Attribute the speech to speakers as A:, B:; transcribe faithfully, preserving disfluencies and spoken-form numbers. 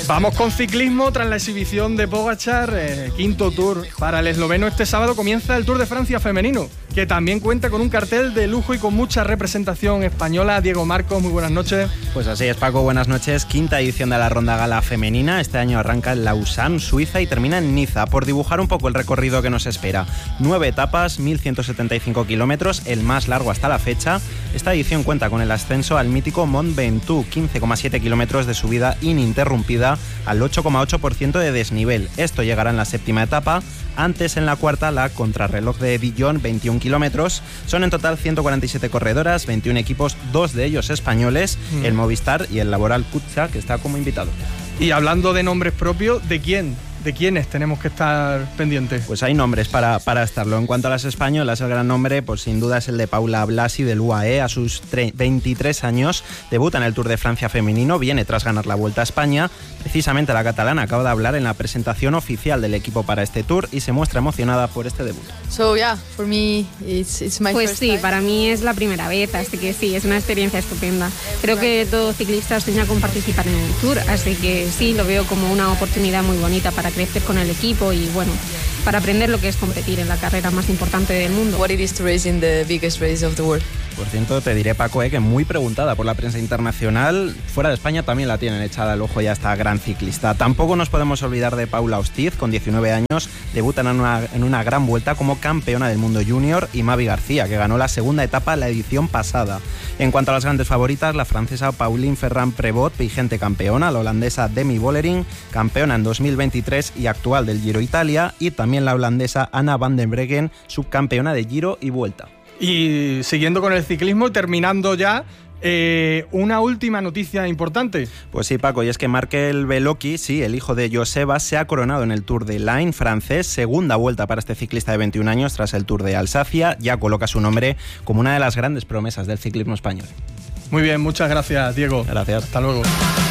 A: Vamos con ciclismo tras la exhibición de Pogačar, eh, quinto Tour para el esloveno. Este sábado comienza el Tour de Francia femenino, que también cuenta con un cartel de lujo y con mucha representación española. Diego Marcos, muy buenas noches.
B: Pues así es, Paco, buenas noches. Quinta edición de la Ronda Gala femenina. Este año arranca en Lausanne, Suiza, y termina en Niza. Por dibujar un poco el recorrido que nos espera. Nueve etapas, mil ciento setenta y cinco kilómetros, el más largo hasta la fecha. Esta edición cuenta con el ascenso al mítico Mont Ventoux, quince coma siete kilómetros de subida ininterrumpida al ocho coma ocho por ciento de desnivel. Esto llegará en la séptima etapa. Antes, en la cuarta, la contrarreloj de Dijon, veintiún kilómetros. Son en total ciento cuarenta y siete corredoras, veintiún equipos, dos de ellos españoles, mm. el Movistar y el Laboral Cucha, que está como invitado.
A: Y hablando de nombres propios, ¿de quién? ¿De quiénes tenemos que estar pendientes?
B: Pues hay nombres para, para estarlo. En cuanto a las españolas, el gran nombre, pues sin duda es el de Paula Blasi del U A E. A sus veintitrés años debuta en el Tour de Francia femenino, viene tras ganar la Vuelta a España. Precisamente la catalana acaba de hablar en la presentación oficial del equipo para este Tour y se muestra emocionada por este debut.
C: So yeah, for me it's, it's my
D: pues
C: first
D: sí,
C: time.
D: Para mí es la primera vez, así que sí, es una experiencia estupenda. Creo que todo ciclista sueña con participar en el Tour, así que sí, lo veo como una oportunidad muy bonita para crecer con el equipo y bueno, para aprender lo que es competir en la carrera más importante del mundo.
C: What it is to race in the biggest race of the world.
B: Por cierto, te diré, Paco, eh, que muy preguntada por la prensa internacional. Fuera de España también la tienen echada al ojo ya esta gran ciclista. Tampoco nos podemos olvidar de Paula Ostiz, con diecinueve años, debutan en una, en una gran vuelta como campeona del mundo junior, y Mavi García, que ganó la segunda etapa la edición pasada. En cuanto a las grandes favoritas, la francesa Pauline Ferrand-Prévot, vigente campeona, la holandesa Demi Vollering, campeona en dos mil veintitrés y actual del Giro Italia, y también la holandesa Anna van den Breggen, subcampeona de Giro y Vuelta.
A: Y siguiendo con el ciclismo y terminando ya, eh, una última noticia importante.
B: Pues sí, Paco, y es que Markel Belocchi, sí, el hijo de Joseba, se ha coronado en el Tour de l'Ain francés, segunda vuelta para este ciclista de veintiún años tras el Tour de Alsacia. Ya coloca su nombre como una de las grandes promesas del ciclismo español.
A: Muy bien, muchas gracias, Diego.
B: Gracias.
A: Hasta luego.